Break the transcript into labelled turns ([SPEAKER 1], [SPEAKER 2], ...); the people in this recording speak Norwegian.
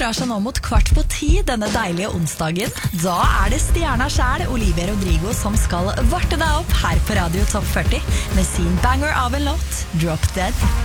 [SPEAKER 1] drar seg nå mot 9:15 denne deilige onsdagen. Da det stjerna selv, Olivia Rodrigo, som skal varte deg opp her på Radio Top 40 med sin banger av en låt, Drop Dead.